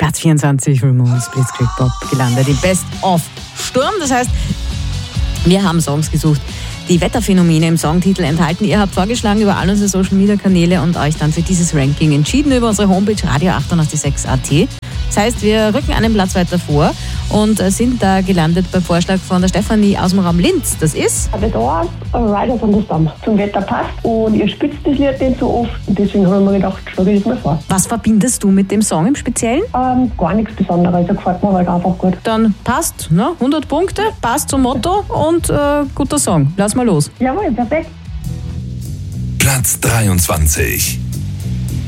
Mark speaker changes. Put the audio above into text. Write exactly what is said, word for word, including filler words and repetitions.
Speaker 1: Platz vierundzwanzig, Ramones Blitzkrieg Pop, gelandet im Best of Sturm. Das heißt, wir haben Songs gesucht, die Wetterphänomene im Songtitel enthalten. Ihr habt vorgeschlagen über all unsere Social-Media-Kanäle und euch dann für dieses Ranking entschieden über unsere Homepage radio achtundachtzig Komma sechs Punkt at. Das heißt, wir rücken einen Platz weiter vor und sind da gelandet beim Vorschlag von der Stefanie aus dem Raum Linz. Das ist
Speaker 2: The Doors, Riders on the Storm. Zum Wetter passt und ihr spitzt das Lied nicht so oft. Und deswegen habe ich mir gedacht, schlage ich das mal vor.
Speaker 1: Was verbindest du mit dem Song im Speziellen?
Speaker 2: Ähm, gar nichts Besonderes. Er gefällt mir halt einfach gut.
Speaker 1: Dann passt, ne? hundert Punkte, passt zum Motto und äh, guter Song. Lass mal los.
Speaker 2: Jawohl, perfekt.
Speaker 3: Platz dreiundzwanzig.